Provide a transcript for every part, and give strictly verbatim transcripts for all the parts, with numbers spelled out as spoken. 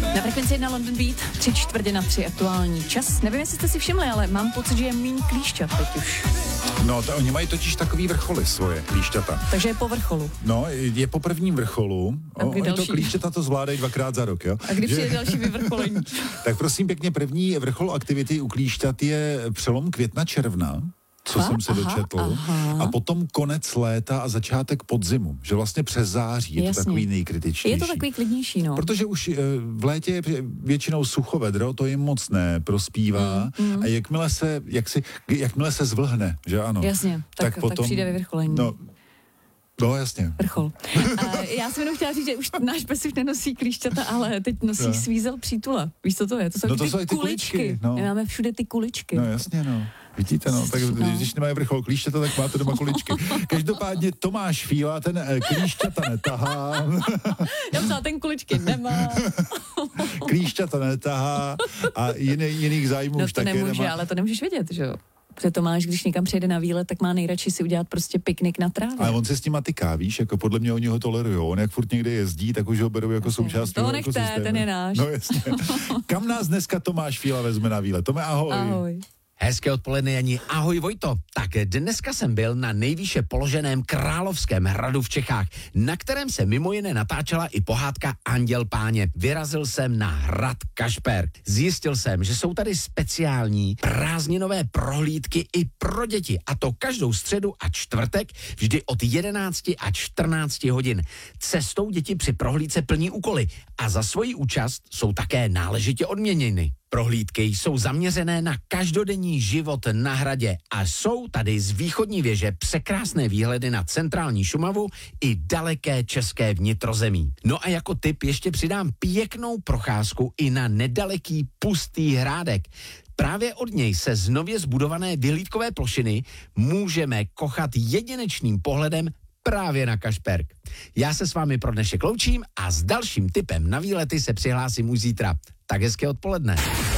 Na frekvenci jedna London Beat, tři čtvrtě na tři aktuální čas. Nevím, jestli jste si všimli, ale mám pocit, že je míň klíšťat teď už. No, to, oni mají totiž takový vrcholy svoje, klíšťata. Takže je po vrcholu. No, je po prvním vrcholu. A kdy oni další? to klíšťata to zvládají dvakrát za rok, jo? A kdy přijde další vyvrcholení? Tak prosím pěkně, první vrchol aktivity u klíšťat je přelom května června, co A? jsem se Aha, dočetl, aha. a potom konec léta a začátek podzimu, že vlastně přes září je Jasně. to takový nejkritičtější. Je to takový klidnější, no. Protože už e, v létě je většinou suchovedro, to jim moc neprospívá Mm, mm. a jakmile se, jak si, jakmile se zvlhne, že ano. Jasně, tak, tak, tak přijde vyvrcholení. No, no jasně. Vrchol. A já jsem jenom chtěla říct, že už náš pes už nenosí klíšťata, ale teď nosí No. svízel přítula. Víš, co to je? To jsou No ty, to jsou i ty kuličky. kuličky, no. My máme všude ty kuličky. No jasně, no. Vidíte, no, tak No. když nemají vrchol klíšťata, tak máte doma kuličky. Každopádně Tomáš Fíla, ten eh, klíšťata netahá. Já psala, ten kuličky nemá. klíšťata netahá a jiný, jiných zájmů No už to taky nemůže, nemá. ale to nemůžeš vědět, že jo? Protože Tomáš, když někam přijede na výlet, tak má nejradši si udělat prostě piknik na trávě. Ale on se s tím tyká, víš, jako podle mě oni ho tolerujou. On jak furt někde jezdí, tak už ho berou jako součást Toho toho nechte, ekosystému. ten je náš. No jasně. Kam nás dneska Tomáš Fíla vezme na výlet? Tome, ahoj. Ahoj. Hezké odpoledne, Jani. Ahoj, Vojto. Tak dneska jsem byl na nejvýše položeném Královském hradu v Čechách, na kterém se mimo jiné natáčela i pohádka Anděl páně. Vyrazil jsem na hrad Kašperk. Zjistil jsem, že jsou tady speciální prázdninové prohlídky i pro děti, a to každou středu a čtvrtek vždy od jedenácti a čtrnácti hodin. Cestou děti při prohlídce plní úkoly a za svoji účast jsou také náležitě odměněny. Prohlídky jsou zaměřené na každodenní život na hradě a jsou tady z východní věže překrásné výhledy na centrální Šumavu i daleké české vnitrozemí. No a jako tip ještě přidám pěknou procházku i na nedaleký Pustý hrádek. Právě od něj se z nově zbudované vyhlídkové plošiny můžeme kochat jedinečným pohledem právě na Kašperk. Já se s vámi pro dnešek loučím a s dalším tipem na výlety se přihlásím už zítra. Tak hezké odpoledne.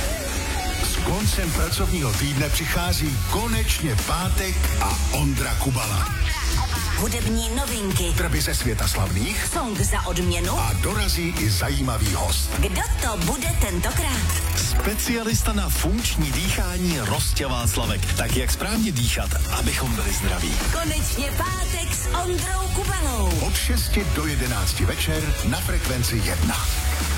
S koncem pracovního týdne přichází konečně pátek a Ondra Kubala. Hudební novinky, Trby ze světa slavných song za odměnu. a dorazí i zajímavý host. Kdo to bude tentokrát? Specialista na funkční dýchání Rostě Václavek. Tak jak správně dýchat, abychom byli zdraví. Konečně pátek s Ondrou Kubalou. Od šesti do jedenácti večer na frekvenci jedna.